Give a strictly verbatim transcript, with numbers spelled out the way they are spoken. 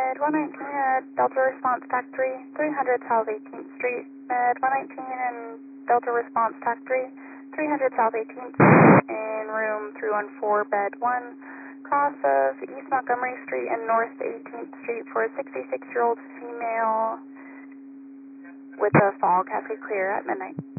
Med one nineteen at Delta Response T A C three, three hundred South eighteenth Street. Med one nineteen and Delta Response T A C three, three hundred South eighteenth in room three one four, bed one, cross of East Montgomery Street and North eighteenth Street for a sixty-six-year-old female with a fog, halfway clear at midnight.